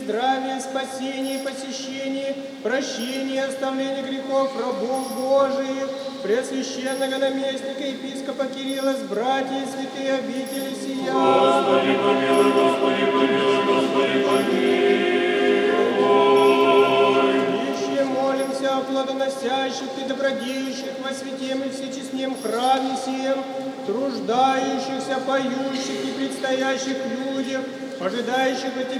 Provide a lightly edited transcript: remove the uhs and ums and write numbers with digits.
здравие, спасение, посещение, прощение, оставление грехов рабов Божиих, Преосвященного наместника епископа Кирилла с братьями святые обители сия. Господи помилуй, Господи помилуй, Господи помилуй. Еще молимся о плодоносящих и добродеющих во святем и всечестнем храме сием, труждающихся, поющих и предстоящих людях, ожидающих от Тебя